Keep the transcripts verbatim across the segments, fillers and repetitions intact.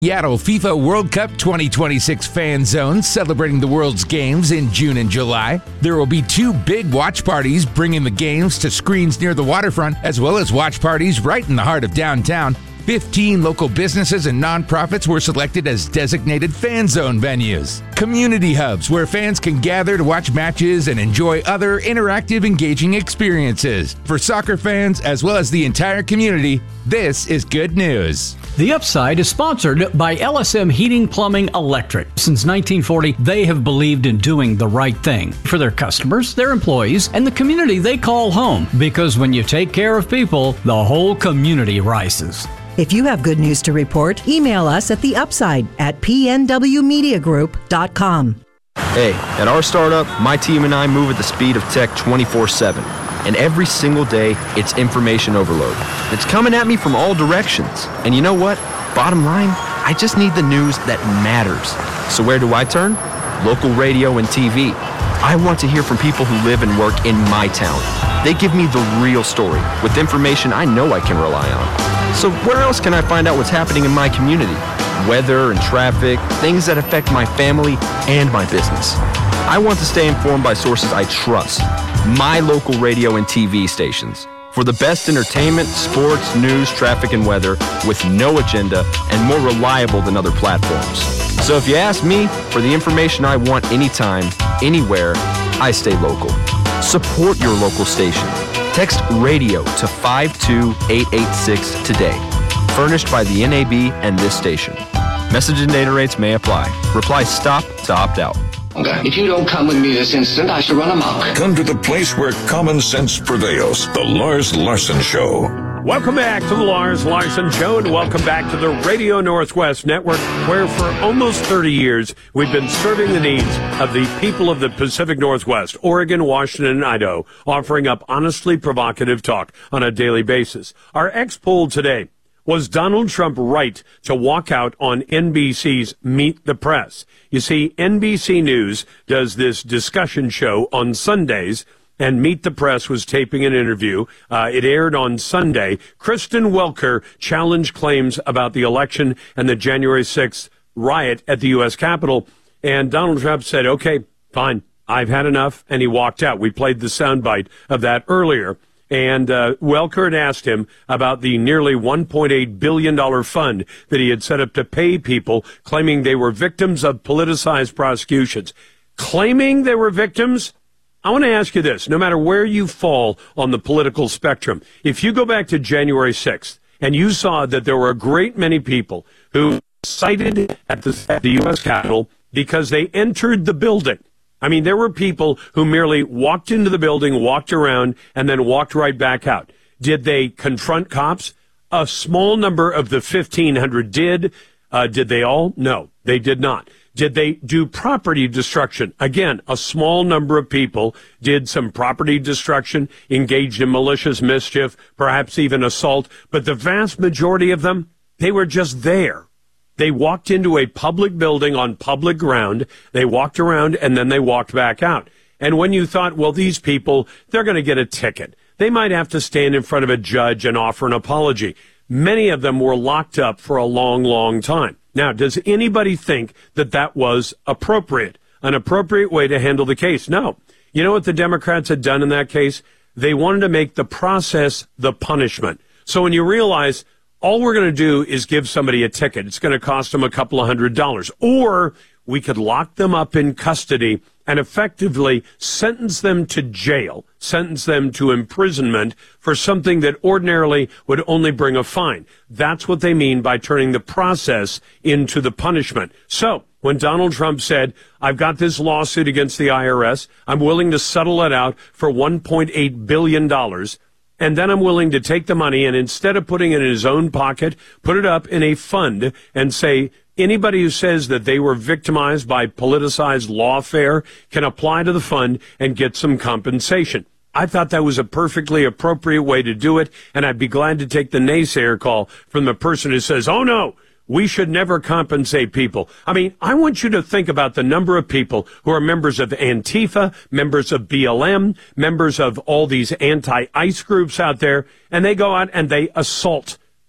Seattle FIFA World Cup twenty twenty-six fan zones celebrating the world's games in June and July. There will be two big watch parties bringing the games to screens near the waterfront, as well as watch parties right in the heart of downtown. fifteen local businesses and nonprofits were selected as designated fan zone venues. Community hubs where fans can gather to watch matches and enjoy other interactive, engaging experiences. For soccer fans, as well as the entire community, this is good news. The Upside is sponsored by L S M Heating, Plumbing, Electric. Since nineteen forty, they have believed in doing the right thing for their customers, their employees, and the community they call home. Because when you take care of people, the whole community rises. If you have good news to report, email us at the Upside at p n w media group dot com. Hey, at our startup, my team and I move at the speed of tech twenty-four seven. And every single day, it's information overload. It's coming at me from all directions. And you know what? Bottom line, I just need the news that matters. So where do I turn? Local radio and T V. I want to hear from people who live and work in my town. They give me the real story with information I know I can rely on. So where else can I find out what's happening in my community? Weather and traffic, things that affect my family and my business. I want to stay informed by sources I trust. My local radio and T V stations. For the best entertainment, sports, news, traffic, and weather with no agenda and more reliable than other platforms. So if you ask me for the information I want anytime, anywhere, I stay local. Support your local station. Text radio to five two eight eight six today. Furnished by the N A B and this station. Message and data rates may apply. Reply STOP to opt out. If you don't come with me this instant, I shall run amok. Come to the place where common sense prevails. The Lars Larson Show. Welcome back to the Lars Larson Show, and welcome back to the Radio Northwest Network, where for almost thirty years we've been serving the needs of the people of the Pacific Northwest, Oregon, Washington, and Idaho, offering up honestly provocative talk on a daily basis. Our X-poll today: was Donald Trump right to walk out on N B C's Meet the Press? You see, N B C News does this discussion show on Sundays, and Meet the Press was taping an interview. Uh, it aired on Sunday. Kristen Welker challenged claims about the election and the January sixth riot at the U S Capitol, and Donald Trump said, okay, fine, I've had enough, and he walked out. We played the soundbite of that earlier. And uh, Welker had asked him about the nearly one point eight billion dollars fund that he had set up to pay people claiming they were victims of politicized prosecutions. Claiming they were victims? I want to ask you this. No matter where you fall on the political spectrum, if you go back to January sixth and you saw that there were a great many people who cited at the, at the U S Capitol because they entered the building. I mean, there were people who merely walked into the building, walked around, and then walked right back out. Did they confront cops? A small number of the fifteen hundred did. Uh, did they all? No, they did not. Did they do property destruction? Again, a small number of people did some property destruction, engaged in malicious mischief, perhaps even assault. But the vast majority of them, they were just there. They walked into a public building on public ground, they walked around, and then they walked back out. And when you thought, well, these people, they're going to get a ticket. They might have to stand in front of a judge and offer an apology. Many of them were locked up for a long, long time. Now, does anybody think that that was appropriate, an appropriate way to handle the case? No. You know what the Democrats had done in that case? They wanted to make the process the punishment. So when you realize all we're going to do is give somebody a ticket, it's going to cost them a couple of hundred dollars. Or we could lock them up in custody and effectively sentence them to jail, sentence them to imprisonment for something that ordinarily would only bring a fine. That's what they mean by turning the process into the punishment. So when Donald Trump said, I've got this lawsuit against the I R S, I'm willing to settle it out for one point eight billion dollars, and then I'm willing to take the money and instead of putting it in his own pocket, put it up in a fund and say anybody who says that they were victimized by politicized lawfare can apply to the fund and get some compensation. I thought that was a perfectly appropriate way to do it, and I'd be glad to take the naysayer call from the person who says, oh, no, we should never compensate people. I mean, I want you to think about the number of people who are members of Antifa, members of B L M, members of all these anti-ICE groups out there, and they go out and they assault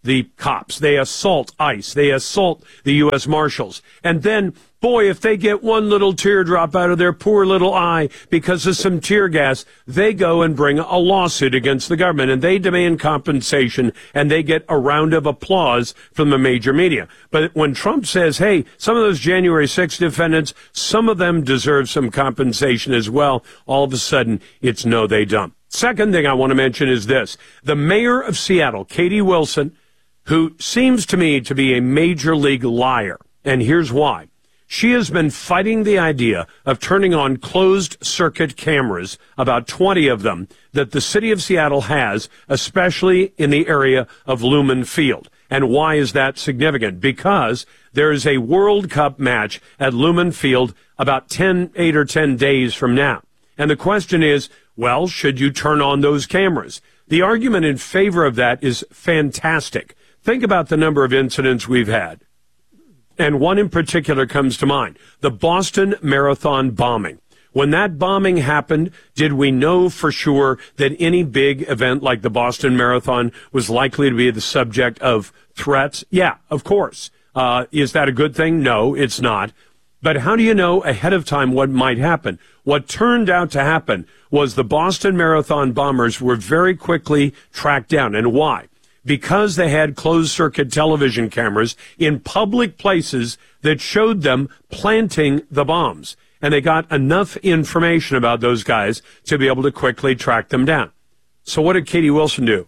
the cops. They assault ICE. They assault the U S Marshals. And then, boy, if they get one little teardrop out of their poor little eye because of some tear gas, they go and bring a lawsuit against the government, and they demand compensation, and they get a round of applause from the major media. But when Trump says, hey, some of those January sixth defendants, some of them deserve some compensation as well, all of a sudden, it's no, they don't. Second thing I want to mention is this. The mayor of Seattle, Katie Wilson, who seems to me to be a major league liar, and here's why. She has been fighting the idea of turning on closed-circuit cameras, about twenty of them, that the city of Seattle has, especially in the area of Lumen Field. And why is that significant? Because there is a World Cup match at Lumen Field about ten, eight or ten days from now. And the question is, well, should you turn on those cameras? The argument in favor of that is fantastic. Think about the number of incidents we've had. And one in particular comes to mind, the Boston Marathon bombing. When that bombing happened, did we know for sure that any big event like the Boston Marathon was likely to be the subject of threats? Yeah, of course. Uh, is that a good thing? No, it's not. But how do you know ahead of time what might happen? What turned out to happen was the Boston Marathon bombers were very quickly tracked down. And why? Because they had closed-circuit television cameras in public places that showed them planting the bombs. And they got enough information about those guys to be able to quickly track them down. So what did Katie Wilson do?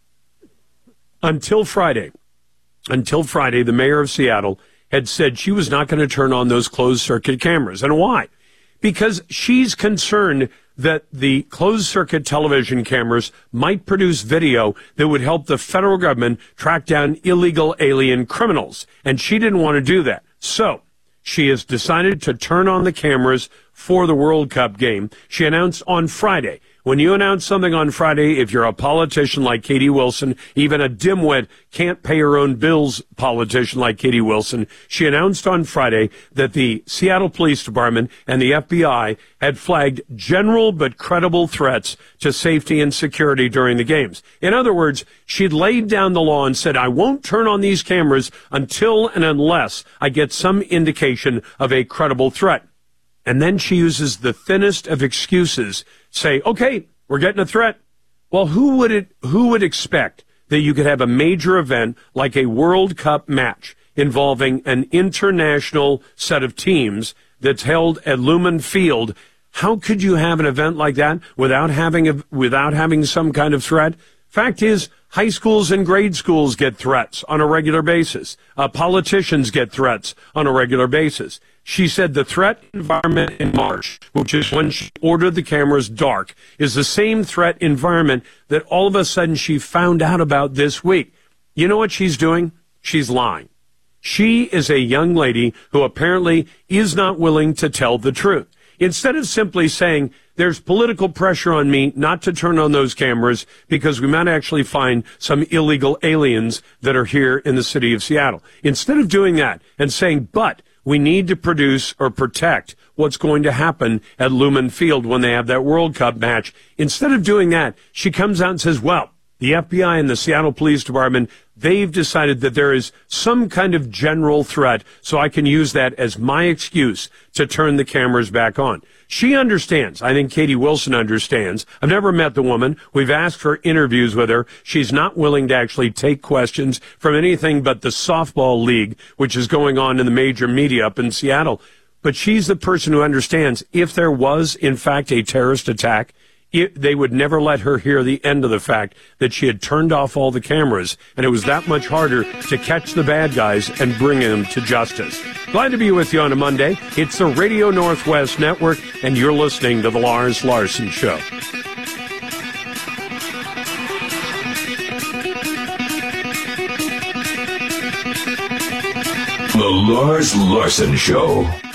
Until Friday, until Friday, the mayor of Seattle had said she was not going to turn on those closed-circuit cameras. And why? Because she's concerned that the closed-circuit television cameras might produce video that would help the federal government track down illegal alien criminals. And she didn't want to do that. So she has decided to turn on the cameras for the World Cup game. She announced on Friday. When you announce something on Friday, if you're a politician like Katie Wilson, even a dimwit, can't pay her own bills politician like Katie Wilson, she announced on Friday that the Seattle Police Department and the F B I had flagged general but credible threats to safety and security during the games. In other words, she'd laid down the law and said, I won't turn on these cameras until and unless I get some indication of a credible threat. And then she uses the thinnest of excuses, say, okay, we're getting a threat. Well, who would it, who would expect that you could have a major event like a World Cup match involving an international set of teams that's held at Lumen Field? How could you have an event like that without having a, without having some kind of threat? Fact is, high schools and grade schools get threats on a regular basis. Uh, politicians get threats on a regular basis. She said the threat environment in March, which is when she ordered the cameras dark, is the same threat environment that all of a sudden she found out about this week. You know what she's doing? She's lying. She is a young lady who apparently is not willing to tell the truth. Instead of simply saying, there's political pressure on me not to turn on those cameras because we might actually find some illegal aliens that are here in the city of Seattle. Instead of doing that and saying, but we need to produce or protect what's going to happen at Lumen Field when they have that World Cup match. Instead of doing that, she comes out and says, well, the F B I and the Seattle Police Department, they've decided that there is some kind of general threat, so I can use that as my excuse to turn the cameras back on. She understands. I think Katie Wilson understands. I've never met the woman. We've asked for interviews with her. She's not willing to actually take questions from anything but the softball league, which is going on in the major media up in Seattle. But she's the person who understands if there was, in fact, a terrorist attack, It, they would never let her hear the end of the fact that she had turned off all the cameras, and it was that much harder to catch the bad guys and bring them to justice. Glad to be with you on a Monday. It's the Radio Northwest Network, and you're listening to The Lars Larson Show. The Lars Larson Show.